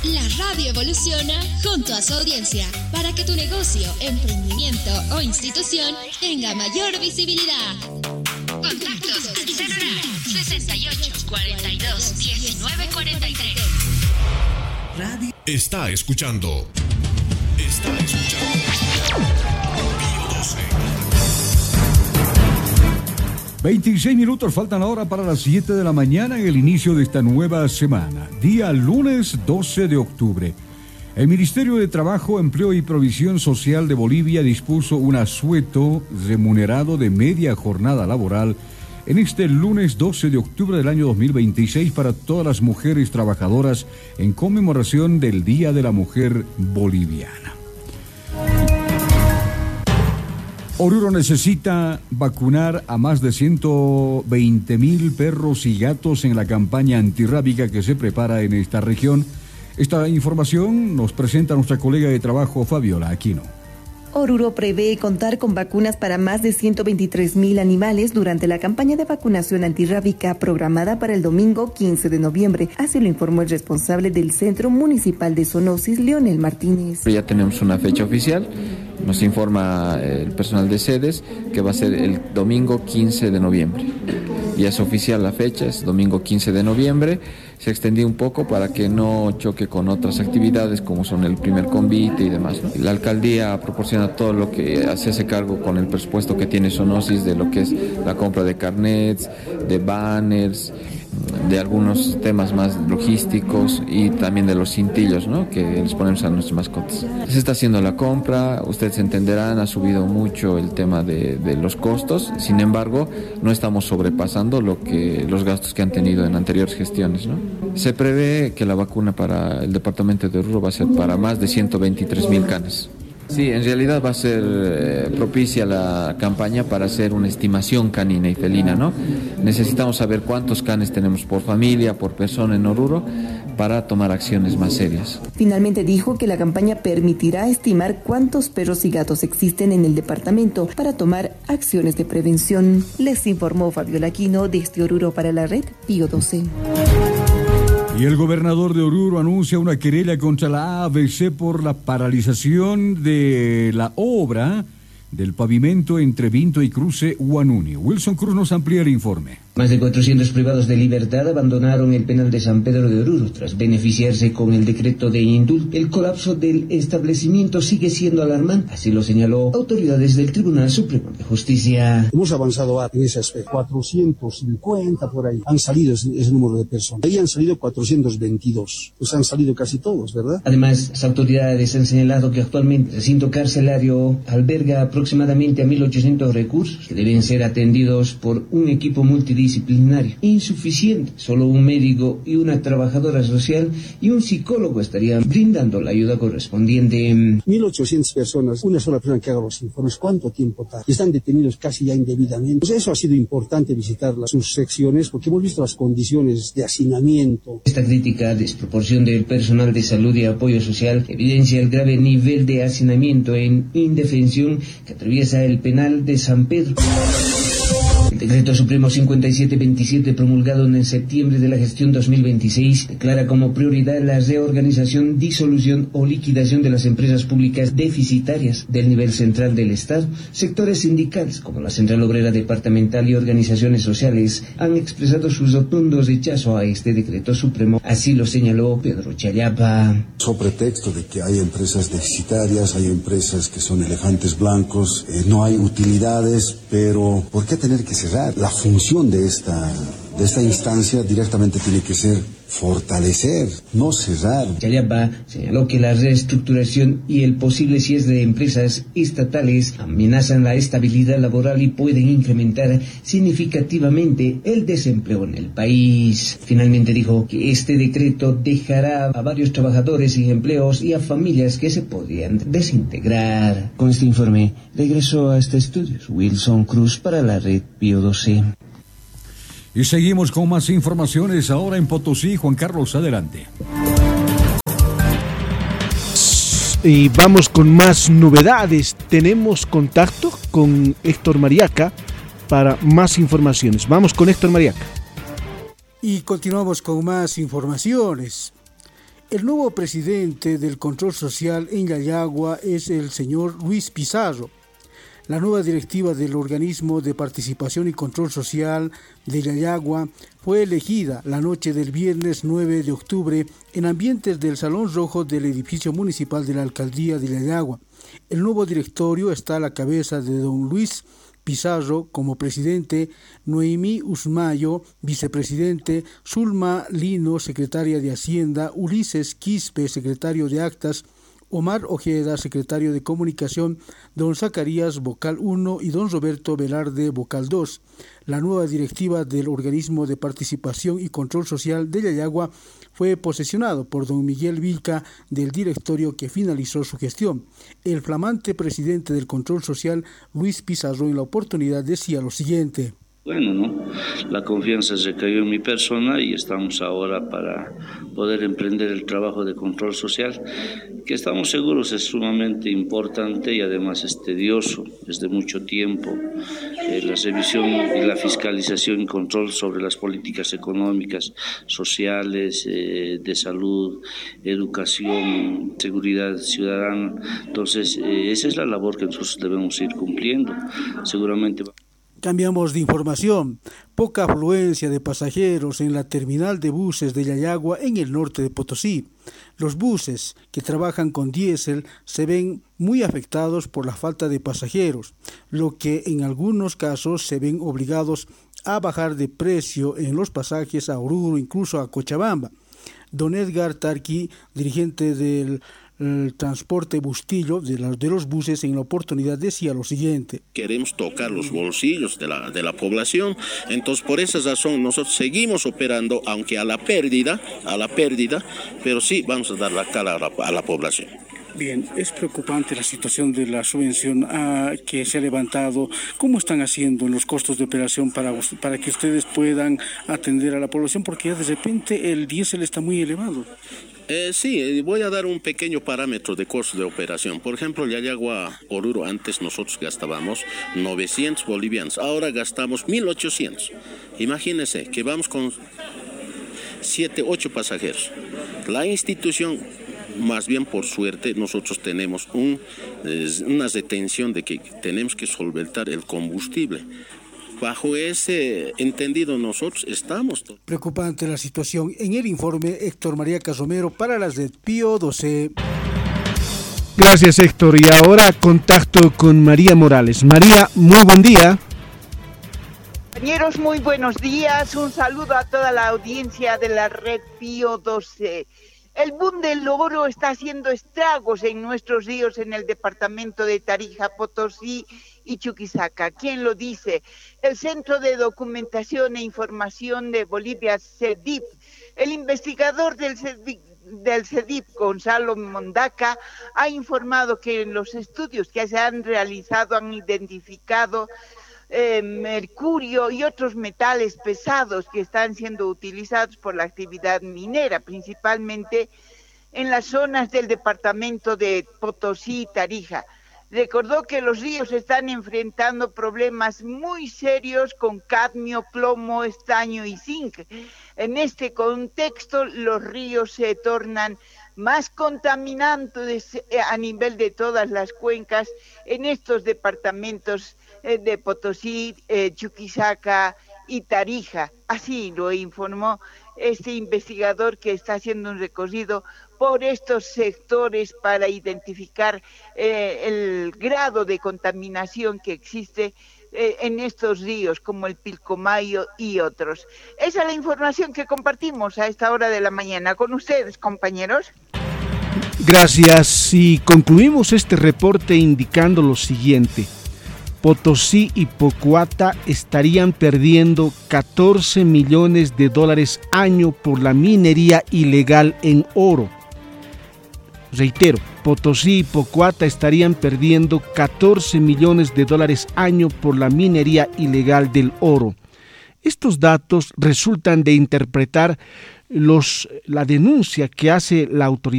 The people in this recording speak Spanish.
La radio evoluciona junto a su audiencia para que tu negocio, emprendimiento o institución tenga mayor visibilidad. Contactos al celular 68 42 19 43. Radio. Está escuchando. Pío 12. 26 minutos faltan ahora para las 7 de la mañana en el inicio de esta nueva semana, día lunes 12 de octubre. El Ministerio de Trabajo, Empleo y Provisión Social de Bolivia dispuso un asueto remunerado de media jornada laboral en este lunes 12 de octubre del año 2026 para todas las mujeres trabajadoras en conmemoración del Día de la Mujer Boliviana. Oruro necesita vacunar a más de 120,000 perros y gatos en la campaña antirrábica que se prepara en esta región. Esta información nos presenta nuestra colega de trabajo Fabiola Aquino. Oruro prevé contar con vacunas para más de 123,000 animales durante la campaña de vacunación antirrábica programada para el domingo 15 de noviembre. Así lo informó el responsable del Centro Municipal de Zoonosis, Leonel Martínez. Ya tenemos una fecha oficial, nos informa el personal de sedes que va a ser el domingo 15 de noviembre. Ya es oficial la fecha, es domingo 15 de noviembre. Se extendió un poco para que no choque con otras actividades como son el primer convite y demás, ¿no? La alcaldía proporciona todo lo que se hace cargo con el presupuesto que tiene Zoonosis de lo que es la compra de carnets, de banners, de algunos temas más logísticos y también de los cintillos, ¿no?, que les ponemos a nuestras mascotas. Se está haciendo la compra, ustedes entenderán, ha subido mucho el tema de los costos, sin embargo, no estamos sobrepasando los gastos que han tenido en anteriores gestiones, ¿no? Se prevé que la vacuna para el departamento de Oruro va a ser para más de 123,000 canes. Sí, en realidad va a ser propicia la campaña para hacer una estimación canina y felina, ¿no? Necesitamos saber cuántos canes tenemos por familia, por persona en Oruro, para tomar acciones más serias. Finalmente dijo que la campaña permitirá estimar cuántos perros y gatos existen en el departamento para tomar acciones de prevención. Les informó Fabiola Aquino desde Oruro para la red Pío 12. Y el gobernador de Oruro anuncia una querella contra la ABC por la paralización de la obra del pavimento entre Vinto y Cruce Huanuni. Wilson Cruz nos amplía el informe. Más de 400 privados de libertad abandonaron el penal de San Pedro de Oruro tras beneficiarse con el decreto de indulto. El colapso del establecimiento sigue siendo alarmante, así lo señaló autoridades del Tribunal Supremo de Justicia. Hemos avanzado en ese aspecto. 450 por ahí han salido ese número de personas. Ahí han salido 422. Pues han salido casi todos, ¿verdad? Además, las autoridades han señalado que actualmente el recinto carcelario alberga aproximadamente a 1.800 recursos que deben ser atendidos por un equipo multidisciplinario. Insuficiente. Solo un médico y una trabajadora social y un psicólogo estarían brindando la ayuda correspondiente. 1.800 personas, una sola persona que haga los informes. ¿Cuánto tiempo tarda? Están detenidos casi ya indebidamente. Pues eso ha sido importante visitar sus secciones porque hemos visto las condiciones de hacinamiento. Esta crítica desproporción del personal de salud y apoyo social evidencia el grave nivel de hacinamiento en indefensión que atraviesa el penal de San Pedro. El Decreto Supremo 5727, promulgado en septiembre de la gestión 2026, declara como prioridad la reorganización, disolución o liquidación de las empresas públicas deficitarias del nivel central del Estado. Sectores sindicales, como la Central Obrera Departamental y organizaciones sociales, han expresado su rotundo rechazo a este Decreto Supremo. Así lo señaló Pedro Chayapa. Sobre pretexto de que hay empresas deficitarias, hay empresas que son elefantes blancos, no hay utilidades, pero ¿por qué tener que cerrar? La función de esta instancia directamente tiene que ser fortalecer, no cerrar. Chayapa señaló que la reestructuración y el posible cierre de empresas estatales amenazan la estabilidad laboral y pueden incrementar significativamente el desempleo en el país. Finalmente dijo que este decreto dejará a varios trabajadores sin empleos y a familias que se podrían desintegrar. Con este informe regresó a este estudio Wilson Cruz para la red Pío 12. Y seguimos con más informaciones ahora en Potosí. Juan Carlos, adelante. Y vamos con más novedades. Tenemos contacto con Héctor Mariaca para más informaciones. Vamos con Héctor Mariaca. Y continuamos con más informaciones. El nuevo presidente del Control Social en Yayagua es el señor Luis Pizarro. La nueva directiva del Organismo de Participación y Control Social de Yayagua fue elegida la noche del viernes 9 de octubre en ambientes del Salón Rojo del edificio municipal de la Alcaldía de Yayagua. El nuevo directorio está a la cabeza de don Luis Pizarro como presidente, Noemí Usmayo, vicepresidente, Zulma Lino, secretaria de Hacienda, Ulises Quispe, secretario de Actas, Omar Ojeda, secretario de Comunicación, don Zacarías, vocal 1, y don Roberto Velarde, vocal 2. La nueva directiva del Organismo de Participación y Control Social de Yayagua fue posesionado por don Miguel Vilca del directorio que finalizó su gestión. El flamante presidente del Control Social, Luis Pizarro, en la oportunidad decía lo siguiente. Bueno, ¿no? La confianza recayó en mi persona y estamos ahora para poder emprender el trabajo de control social, que estamos seguros es sumamente importante y además es tedioso, es de mucho tiempo. La revisión y la fiscalización y control sobre las políticas económicas, sociales, de salud, educación, seguridad ciudadana. Entonces, esa es la labor que nosotros debemos ir cumpliendo. Seguramente. Cambiamos de información. Poca afluencia de pasajeros en la terminal de buses de Yayagua en el norte de Potosí. Los buses que trabajan con diésel se ven muy afectados por la falta de pasajeros, lo que en algunos casos se ven obligados a bajar de precio en los pasajes a Oruro, incluso a Cochabamba. Don Edgar Tarqui, dirigente del transporte Bustillo de los buses, en la oportunidad decía lo siguiente. Queremos tocar los bolsillos de la población, entonces por esa razón nosotros seguimos operando, aunque a la pérdida, pero sí vamos a dar la cara a la población. Bien, es preocupante la situación de la subvención que se ha levantado. ¿Cómo están haciendo en los costos de operación para que ustedes puedan atender a la población? Porque ya de repente el diésel está muy elevado. Sí, voy a dar un pequeño parámetro de costo de operación. Por ejemplo, Yayagua Oruro, antes nosotros gastábamos 900 bolivianos, ahora gastamos 1800. Imagínense que vamos con 7, 8 pasajeros. La institución, más bien por suerte, nosotros tenemos una retención de que tenemos que solventar el combustible. Bajo ese entendido nosotros estamos. Preocupante la situación. En el informe, Héctor María Casomero para las de Pío 12. Gracias, Héctor. Y ahora contacto con María Morales. María, muy buen día. Compañeros, muy buenos días. Un saludo a toda la audiencia de la red Pío 12. El boom del oro está haciendo estragos en nuestros ríos en el departamento de Tarija, Potosí y Chuquisaca. ¿Quién lo dice? El Centro de Documentación e Información de Bolivia, CEDIP. El investigador del CEDIP, Gonzalo Mondaca, ha informado que en los estudios que se han realizado han identificado mercurio y otros metales pesados que están siendo utilizados por la actividad minera, principalmente en las zonas del departamento de Potosí y Tarija. Recordó que los ríos están enfrentando problemas muy serios con cadmio, plomo, estaño y zinc. En este contexto, los ríos se tornan más contaminantes a nivel de todas las cuencas en estos departamentos de Potosí, Chuquisaca y Tarija. Así lo informó este investigador que está haciendo un recorrido por estos sectores para identificar el grado de contaminación que existe en estos ríos como el Pilcomayo y otros. Esa es la información que compartimos a esta hora de la mañana con ustedes, compañeros. Gracias. Y concluimos este reporte indicando lo siguiente. Potosí y Pocuata estarían perdiendo $14 millones año por la minería ilegal en oro. Reitero, Potosí y Pocuata estarían perdiendo $14 millones año por la minería ilegal del oro. Estos datos resultan de interpretar la denuncia que hace la autoridad